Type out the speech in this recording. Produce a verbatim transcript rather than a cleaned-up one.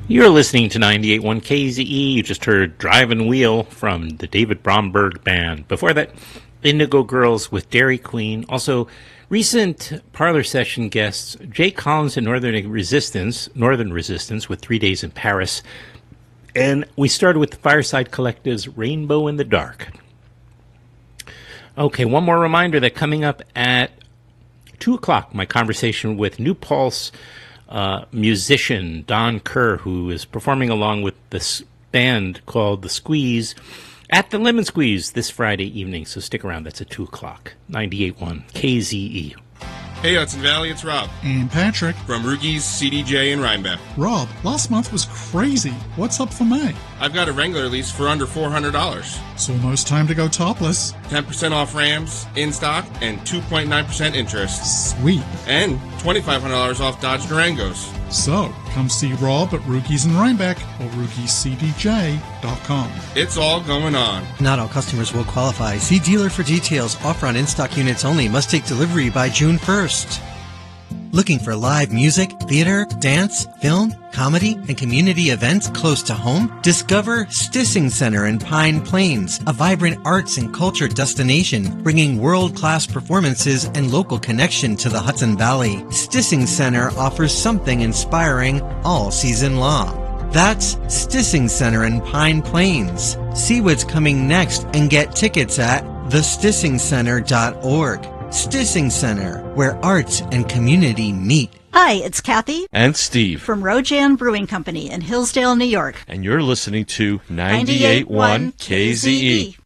You're listening to ninety-eight point one K Z E. You just heard Drive and Wheel from the David Bromberg Band. Before that, Indigo Girls with Dairy Queen. Also, recent Parlor Session guests, Jay Collins and Northern Resistance, Northern Resistance with Three Days in Paris. And we started with the Fireside Collective's Rainbow in the Dark. Okay, one more reminder that coming up at two o'clock, my conversation with New Pulse uh, musician Don Kerr, who is performing along with this band called The Squeeze at the Lemon Squeeze this Friday evening. So stick around. That's at two o'clock. ninety-eight point one K Z E. Hey Hudson Valley, it's Rob. And Patrick. From Rugies, C D J, and Rhinebeck. Rob, last month was crazy. What's up for May? I've got a Wrangler lease for under four hundred dollars. It's almost time to go topless. ten percent off Rams, in stock, and two point nine percent interest. Sweet. And twenty-five hundred dollars off Dodge Durangos. So, come see Rob at Rugies and Rhinebeck or Rugies C D J dot com. It's all going on. Not all customers will qualify. See dealer for details. Offer on in-stock units only. Must take delivery by June first. Looking for live music, theater, dance, film, comedy, and community events close to home? Discover Stissing Center in Pine Plains, a vibrant arts and culture destination, bringing world-class performances and local connection to the Hudson Valley. Stissing Center offers something inspiring all season long. That's Stissing Center in Pine Plains. See what's coming next and get tickets at the stissing center dot org. Stissing Center, where arts and community meet. Hi, it's Kathy. And Steve. From Rojan Brewing Company in Hillsdale, New York. And you're listening to ninety-eight point one K Z E.